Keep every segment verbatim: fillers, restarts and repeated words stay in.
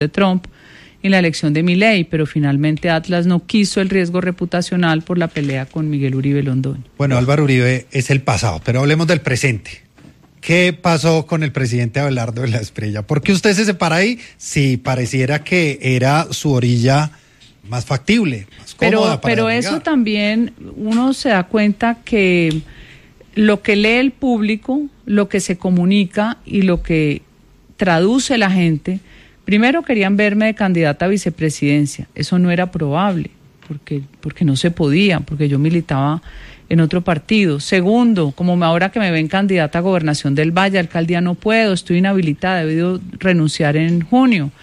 de Trump en la elección de Milei, pero finalmente Atlas no quiso el riesgo reputacional por la pelea con Miguel Uribe Londoño. Bueno, Álvaro Uribe es el pasado, pero hablemos del presente. ¿Qué pasó con el presidente Abelardo de la Espriella? ¿Por qué usted se separa ahí si pareciera que era su orilla más factible, más cómoda Pero, para pero llegar? eso también uno se da cuenta que lo que lee el público, lo que se comunica y lo que traduce la gente. Primero querían verme de candidata a vicepresidencia, eso no era probable, porque, porque no se podía, porque yo militaba en otro partido. Segundo, como ahora que me ven candidata a gobernación del Valle, alcaldía no puedo, estoy inhabilitada, he debido renunciar en junio.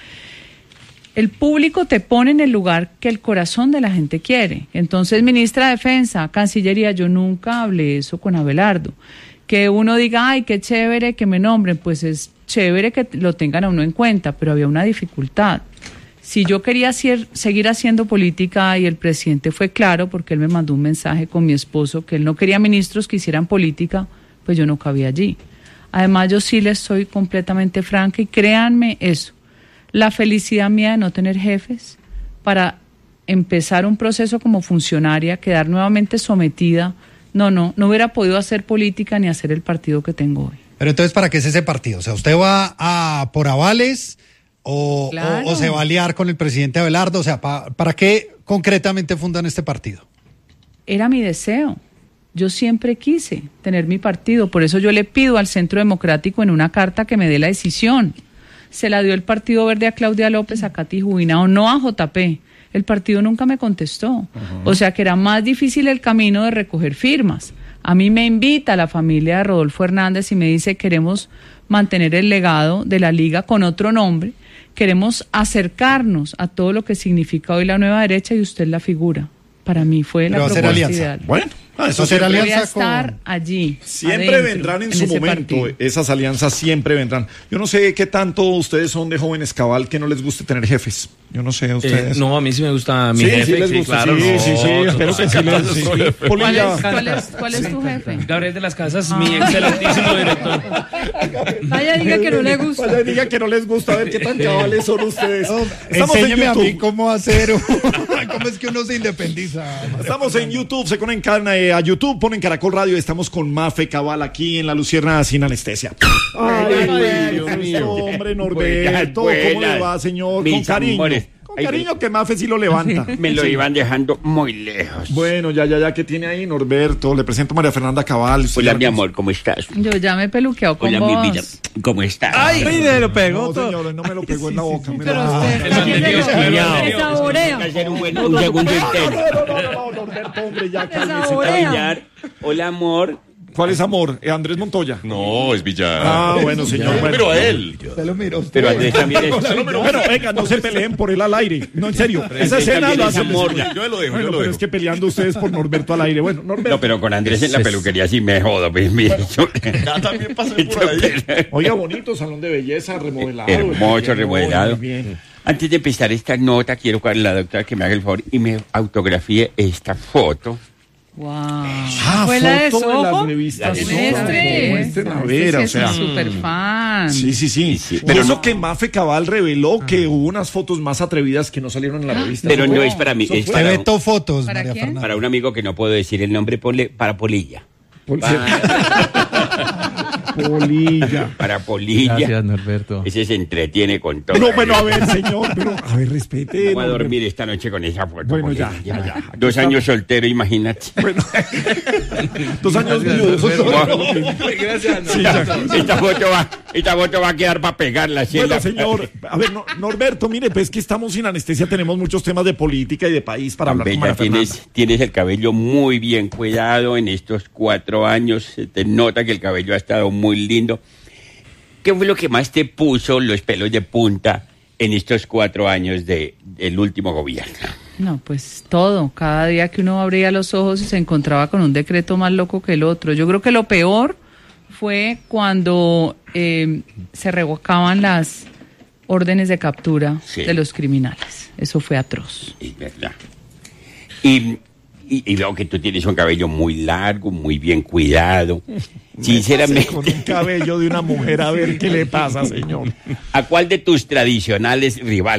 El público te pone en el lugar que el corazón de la gente quiere. Entonces, ministra de Defensa, Cancillería, yo nunca hablé eso con Abelardo. Que uno diga, ay, qué chévere que me nombren, pues es chévere que lo tengan a uno en cuenta, pero había una dificultad. Si yo quería hacer, seguir haciendo política y el presidente fue claro, porque él me mandó un mensaje con mi esposo, que él no quería ministros que hicieran política, pues yo no cabía allí. Además, yo sí les soy completamente franca y créanme eso, la felicidad mía de no tener jefes para empezar un proceso como funcionaria, quedar nuevamente sometida, no, no, no hubiera podido hacer política ni hacer el partido que tengo hoy. Pero entonces, ¿para qué es ese partido? O sea, ¿usted va a por avales o, claro. o, o se va a aliar con el presidente Abelardo? O sea, ¿pa, ¿para qué concretamente fundan este partido? Era mi deseo. Yo siempre quise tener mi partido. Por eso yo le pido al Centro Democrático en una carta que me dé la decisión. Se la dio el Partido Verde a Claudia López, a Katy Jubinao, no a J P. El partido nunca me contestó. Uh-huh. O sea que era más difícil el camino de recoger firmas. A mí me invita la familia de Rodolfo Hernández y me dice, queremos mantener el legado de la Liga con otro nombre, queremos acercarnos a todo lo que significa hoy la nueva derecha y usted la figura. Para mí fue Pero la propuesta ideal. Bueno, ah, eso será alianza. Voy a estar con... allí. Siempre adentro, vendrán en, en su ese momento, partido. esas alianzas siempre vendrán. Yo no sé qué tanto ustedes son de jóvenes cabal que no les guste tener jefes. Yo no sé, ustedes. Eh, no, a mí sí me gusta mi sí, jefe. Sí, les sí, gusta, claro, sí, no, sí, sí, espero que sí les sí, sí. ¿Cuál es, cuál es, cuál es tu jefe? Gabriel de las Casas, mi excelentísimo director. Vaya, diga que no le gusta. Vaya, diga que no les gusta. A ver qué tan cabales son ustedes. No, Estamos enséñeme en a YouTube. mí cómo hacer, cómo es que uno se independiza. Estamos en YouTube, se conectan eh, a YouTube, ponen Caracol Radio, estamos con Mafe Cabal aquí en La Lucierna sin anestesia. Ay, ay Dios mío. Hombre, Norberto, Buenas, ¿cómo le va, señor? mis Con cariño. amores. Con cariño que Mafe sí lo levanta. Me lo Sí. iban dejando muy lejos. Bueno, ya, ya, ya, ¿qué tiene ahí Norberto? Le presento a María Fernanda Cabal. Hola, mi amor, ¿cómo estás? Yo ya me he peluqueado con Hola, vos. mi vida, ¿cómo estás? Ay, me lo pegó No, todo. señor, no me lo pegó en la boca. me Pero lo- usted, El bandido es cuñado. se saborea. Hacer un, buen, un segundo intento. No, no, no, no, Norberto, hombre, ya cálmese. Villar, hola, amor. ¿Cuál es amor? Eh, Andrés Montoya. No, es Villar. Ah, bueno, señor. Yo Bueno. miro a él. Usted lo mira, usted. Pero Andrés también es... Pero venga, no se peleen por él al aire. No, en serio. Esa Andrés escena también lo es hace amor. Yo lo dejo, Bueno, yo lo pero dejo. es que peleando ustedes por Norberto al aire. Bueno, Norberto. No, pero con Andrés en la peluquería sí me jodo. Pues, mira. Ya también pasé por ahí. Oiga, bonito, salón de belleza, remodelado. Hermoso, Bien, remodelado. muy bien. Antes de empezar esta nota, quiero que la doctora que me haga el favor y me autografíe esta foto. Wow. Ah, ¿Fue la de foto de Soho? las revistas. La de Mestre. Muestren a ver, o Es sea. un super fan. Sí, sí, sí. sí. Pero Pero eso no- que Mafe Cabal reveló que hubo unas fotos más atrevidas que no salieron en la revista. Pero ¿Eso no fue? es para mí, Eso es fue. Te para, vetó fotos, ¿Para María quién? Fernanda. para un amigo que no puedo decir el nombre, ponle para Polilla. Pol- Para, Polilla. para Polilla. Gracias, Norberto. Ese se entretiene con todo. No, bueno, a ver, señor, pero a ver, respete. Voy a no, dormir esta noche con esa foto. Bueno, porque ya, ya, ya. Aquí Dos está. años soltero, imagínate. Bueno, dos años viudos. Gracias, Sí, ya. Esta foto va, esta foto va a quedar para pegarla. así en Bueno, la- señor, a ver, no- Norberto, mire, pues que estamos sin anestesia, tenemos muchos temas de política y de país para hablar con Bella, María Fernanda. tienes, tienes el cabello muy bien cuidado en estos cuatro años. Se te nota que el cabello ha estado muy lindo. ¿Qué fue lo que más te puso los pelos de punta en estos cuatro años de, del último gobierno? No, pues todo. Cada día que uno abría los ojos y se encontraba con un decreto más loco que el otro. Yo creo que lo peor fue cuando eh, se revocaban las órdenes de captura Sí. de los criminales. Eso fue atroz. Es verdad. Y y, y veo que tú tienes un cabello muy largo, muy bien cuidado. Sinceramente. Con un cabello de una mujer, a ver qué le pasa, señor. ¿A cuál de tus tradicionales rivales